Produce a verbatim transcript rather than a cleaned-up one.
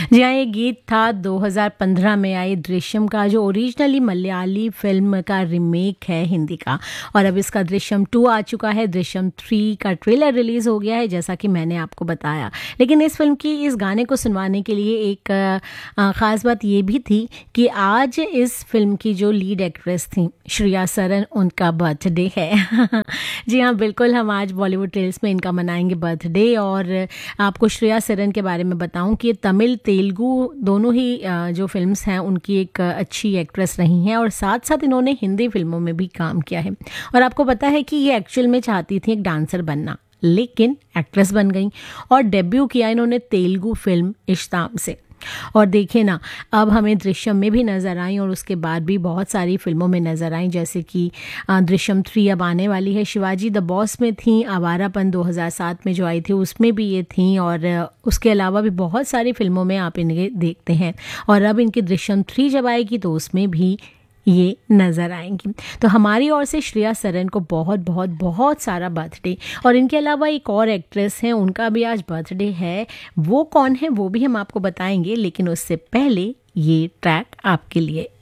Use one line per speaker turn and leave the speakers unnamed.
जी हाँ, ये गीत था दो हज़ार पंद्रह में आई दृश्यम का, जो ओरिजिनली मलयाली फ़िल्म का रीमेक है हिंदी का। और अब इसका दृश्यम टू आ चुका है, दृश्यम थ्री का ट्रेलर रिलीज़ हो गया है, जैसा कि मैंने आपको बताया। लेकिन इस फ़िल्म की इस गाने को सुनवाने के लिए एक अ, ख़ास बात ये भी थी कि आज इस फ़िल्म की जो लीड एक्ट्रेस थी श्रेया सरन, उनका बर्थडे है। जी हाँ, बिल्कुल, हम आज बॉलीवुड टेल्स में इनका मनाएंगे बर्थडे। और आपको श्रेया सरन के बारे में बताऊं कि ये तमिल तेलुगु दोनों ही अ, जो फिल्म्स हैं उनकी एक अ, अच्छी एक्ट्रेस रही हैं, और साथ साथ इन्होंने हिंदी फिल्मों में भी काम किया है। और आपको पता है कि ये एक्चुअल में चाहती थी एक डांसर बनना, लेकिन एक्ट्रेस बन गई और डेब्यू किया इन्होंने तेलुगु फिल्म इश्ताम से। और देखिए ना, अब हमें दृश्यम में भी नज़र आई और उसके बाद भी बहुत सारी फिल्मों में नज़र आई, जैसे कि अ, दृश्यम थ्री अब आने वाली है। शिवाजी द बॉस में थी, आवारापन दो हज़ार सात में जो आई थी उसमें भी ये थी, और अ, उसके अलावा भी बहुत सारी फिल्मों में आप इन्हें देखते हैं। और अब इनकी दृश्यम थ्री जब आएगी तो उसमें भी ये नज़र आएंगी। तो हमारी ओर से श्रेया सरन को बहुत बहुत बहुत सारा बर्थडे। और इनके अलावा एक और एक्ट्रेस हैं, उनका भी आज बर्थडे है। वो कौन है वो भी हम आपको बताएंगे, लेकिन उससे पहले ये ट्रैक आपके लिए।